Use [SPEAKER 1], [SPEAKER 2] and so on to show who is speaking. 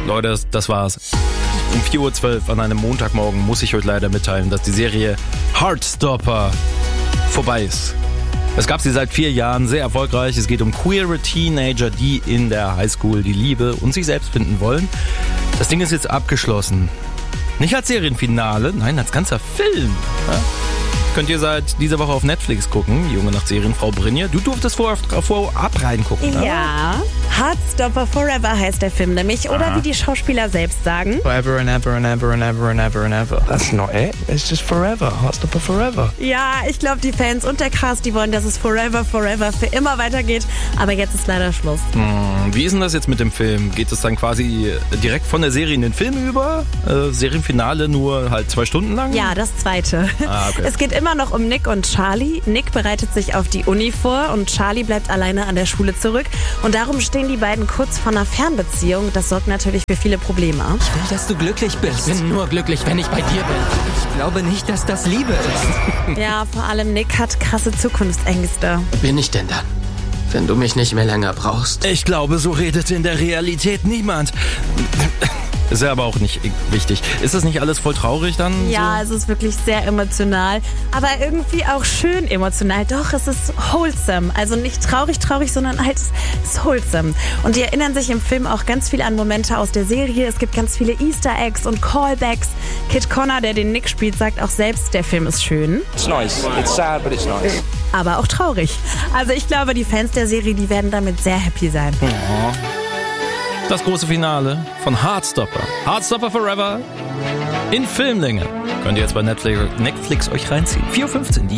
[SPEAKER 1] Leute, das war's. Um 4:12 Uhr an einem Montagmorgen muss ich euch leider mitteilen, dass die Serie Heartstopper vorbei ist. Es gab sie seit 4 Jahren, sehr erfolgreich. Es geht um queere Teenager, die in der Highschool die Liebe und sich selbst finden wollen. Das Ding ist jetzt abgeschlossen. Nicht als Serienfinale, nein, als ganzer Film. Ja? Könnt ihr seit dieser Woche auf Netflix gucken. Junge nach Serien, Frau Brinje. Du durftest vorab reingucken, ne?
[SPEAKER 2] Ja. Heartstopper Forever heißt der Film nämlich. Oder wie die Schauspieler selbst sagen.
[SPEAKER 3] Forever and ever and ever and ever and ever and ever. That's not it. It's just forever. Heartstopper Forever.
[SPEAKER 2] Ja, ich glaube, die Fans und der Cast, die wollen, dass es forever, für immer weitergeht. Aber jetzt ist leider Schluss.
[SPEAKER 1] Wie ist denn das jetzt mit dem Film? Geht es dann quasi direkt von der Serie in den Film über? Serienfinale nur halt 2 Stunden lang?
[SPEAKER 2] Ja, das zweite.
[SPEAKER 1] Okay.
[SPEAKER 2] Es geht immer noch um Nick und Charlie. Nick bereitet sich auf die Uni vor und Charlie bleibt alleine an der Schule zurück. Und darum stehen die beiden kurz vor einer Fernbeziehung. Das sorgt natürlich für viele Probleme.
[SPEAKER 4] Ich will, dass du glücklich bist. Ich bin nur glücklich, wenn ich bei dir bin. Ich glaube nicht, dass das Liebe ist.
[SPEAKER 2] Ja, vor allem Nick hat krasse Zukunftsängste.
[SPEAKER 4] Bin ich denn dann, wenn du mich nicht mehr länger brauchst?
[SPEAKER 1] Ich glaube, so redet in der Realität niemand. Ist ja aber auch nicht wichtig. Ist das nicht alles voll traurig dann?
[SPEAKER 2] Ja,
[SPEAKER 1] so?
[SPEAKER 2] es ist wirklich sehr emotional, aber irgendwie auch schön emotional. Doch, es ist wholesome. Also nicht traurig, sondern halt es ist wholesome. Und die erinnern sich im Film auch ganz viel an Momente aus der Serie. Es gibt ganz viele Easter Eggs und Callbacks. Kid Connor, der den Nick spielt, sagt auch selbst, der Film ist schön.
[SPEAKER 3] It's nice. It's sad, but it's nice.
[SPEAKER 2] Aber auch traurig. Also ich glaube, die Fans der Serie, die werden damit sehr happy sein.
[SPEAKER 1] Das große Finale von Heartstopper. Heartstopper Forever in Filmlänge. Könnt ihr jetzt bei Netflix euch reinziehen. 4:15 Uhr, die